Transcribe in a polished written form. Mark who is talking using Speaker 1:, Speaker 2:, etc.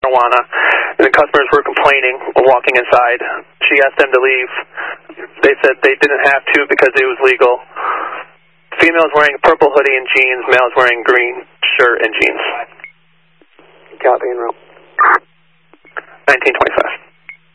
Speaker 1: marijuana, and the customers were complaining while walking inside. She asked them to leave. They said they didn't have to because it was legal. Females wearing a purple hoodie and jeans, males wearing green shirt and jeans.
Speaker 2: Copy and roll.
Speaker 1: 1925.